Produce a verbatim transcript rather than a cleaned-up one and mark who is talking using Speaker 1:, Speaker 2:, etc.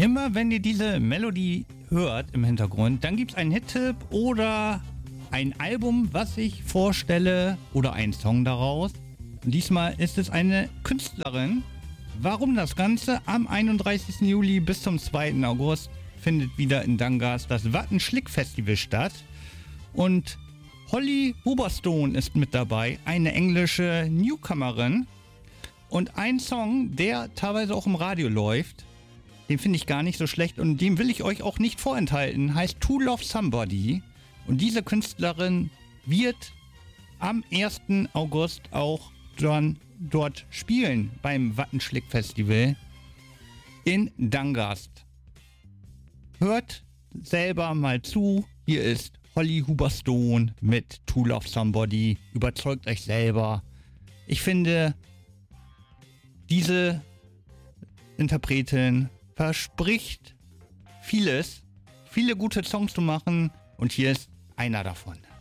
Speaker 1: Immer wenn ihr diese Melodie hört im Hintergrund, dann gibt es einen Hit-Tipp oder ein Album, was ich vorstelle oder einen Song daraus. Und diesmal ist es eine Künstlerin. Warum das Ganze? Am einunddreißigsten Juli bis zum zweiten August findet wieder in Dangas das Wattenschlick-Festival statt. Und Holly Huberstone ist mit dabei, eine englische Newcomerin. Und ein Song, der teilweise auch im Radio läuft, den finde ich gar nicht so schlecht und den will ich euch auch nicht vorenthalten, heißt To Love Somebody. Und diese Künstlerin wird am ersten August auch dann dort spielen beim Wattenschlick-Festival in Dangast. Hört selber mal zu, hier ist Holly Huberstone mit To Love Somebody. Überzeugt euch selber. Ich finde, diese Interpretin verspricht vieles, viele gute Songs zu machen und hier ist einer davon.